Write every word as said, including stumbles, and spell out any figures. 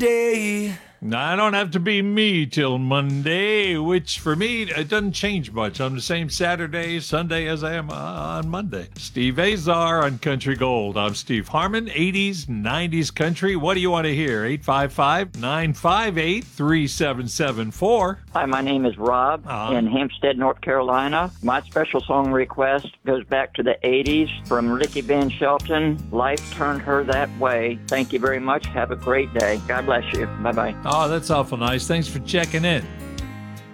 day. I don't have to be me till Monday, which for me, it doesn't change much. I'm the same Saturday, Sunday as I am uh, on Monday. Steve Azar on Country Gold. I'm Steve Harmon, eighties, nineties country. What do you want to hear? eight five five, nine five eight, three seven seven four. Hi, my name is Rob Uh-huh. in Hempstead, North Carolina. My special song request goes back to the eighties from Ricky Van Shelton. Life Turned Her That Way. Thank you very much. Have a great day. God bless you. Bye-bye. Oh, that's awful nice. Thanks for checking in.